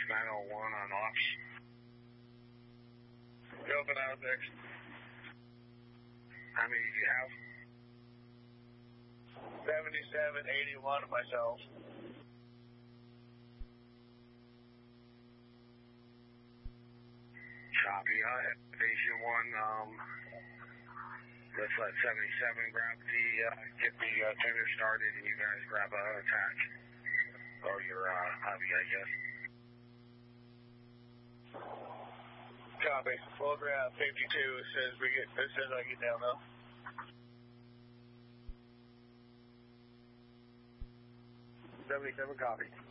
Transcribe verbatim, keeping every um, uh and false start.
nine oh one on ops. Delta nine oh six. How many do you have? seventy-seven eighty-one myself. Copy. Uh, Station one, um, let's let seventy-seven grab the, uh, get the uh, tender started and you guys grab a attach. Or your, uh, hobby, I guess. Copy. We'll grab fifty-two as soon as we get, as soon as I get down though. seventy-seven, copy.